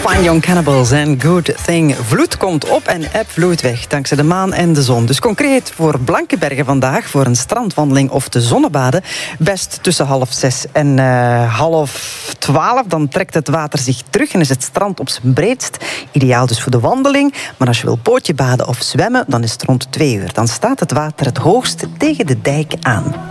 Fine Young Cannibals en Good Thing. Vloed komt op en eb vloeit weg, dankzij de maan en de zon. Dus concreet voor Blankenberge vandaag, voor een strandwandeling of te zonnebaden, best tussen 6:30 en 11:30. Dan trekt het water zich terug en is het strand op zijn breedst. Ideaal dus voor de wandeling. Maar als je wil pootje baden of zwemmen, dan is het rond 2 uur. Dan staat het water het hoogst tegen de dijk aan.